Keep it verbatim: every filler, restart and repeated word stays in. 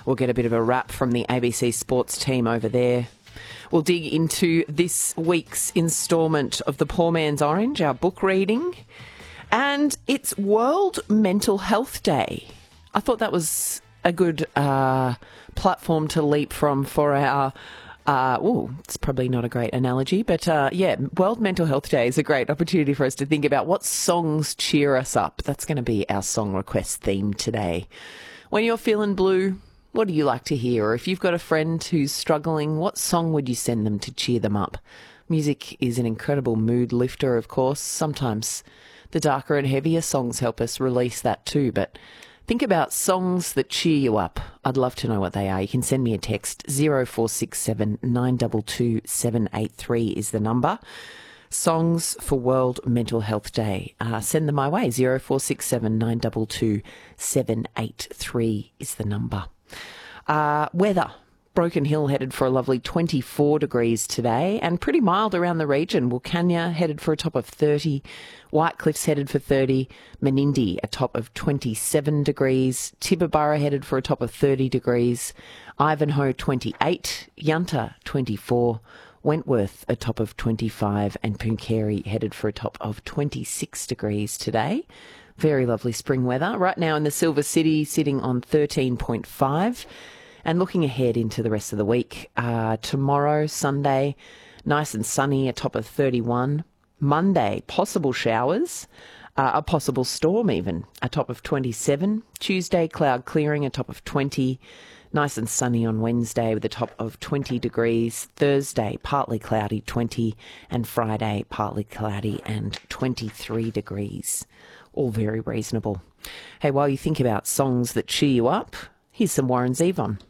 We'll get a bit of a wrap from the A B C Sports team over there. We'll dig into this week's instalment of The Poor Man's Orange, our book reading. And it's World Mental Health Day. I thought that was a good uh, platform to leap from for our... Uh, oh, it's probably not a great analogy, but uh, yeah, World Mental Health Day is a great opportunity for us to think about what songs cheer us up. That's going to be our song request theme today. When you're feeling blue, what do you like to hear? Or if you've got a friend who's struggling, what song would you send them to cheer them up? Music is an incredible mood lifter, of course. Sometimes the darker and heavier songs help us release that too, but think about songs that cheer you up. I'd love to know what they are. You can send me a text. zero four six seven nine two two seven eight three is the number. Songs for World Mental Health Day. Uh, send them my way. zero four six seven nine two two seven eight three is the number. Uh, weather. Broken Hill headed for a lovely twenty-four degrees today and pretty mild around the region. Wilcannia headed for a top of thirty. White Cliffs headed for thirty. Menindee a top of twenty-seven degrees. Tibooburra headed for a top of thirty degrees. Ivanhoe twenty-eight. Yunta twenty-four. Wentworth a top of twenty-five. And Pooncarie headed for a top of twenty-six degrees today. Very lovely spring weather. Right now in the Silver City sitting on thirteen point five. And looking ahead into the rest of the week, uh, tomorrow, Sunday, nice and sunny, a top of thirty-one. Monday, possible showers, uh, a possible storm even, a top of twenty-seven. Tuesday, cloud clearing, a top of twenty. Nice and sunny on Wednesday with a top of twenty degrees. Thursday, partly cloudy, twenty. And Friday, partly cloudy and twenty-three degrees. All very reasonable. Hey, while you think about songs that cheer you up, here's some Warren Zevon.